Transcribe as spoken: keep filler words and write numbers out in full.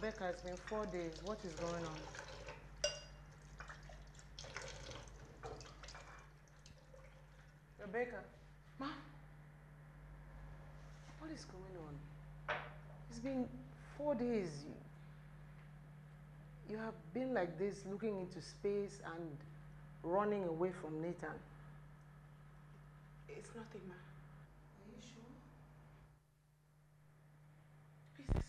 Rebecca, it's been four days. What is going on? Rebecca. Ma? What is going on? It's been four days. You, you have been like this, looking into space and running away from Nathan. It's nothing, ma.